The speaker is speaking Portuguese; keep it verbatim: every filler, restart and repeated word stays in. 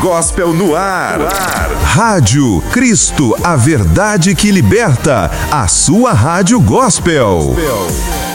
Gospel no ar. Rádio Cristo, a verdade que liberta. A sua rádio gospel.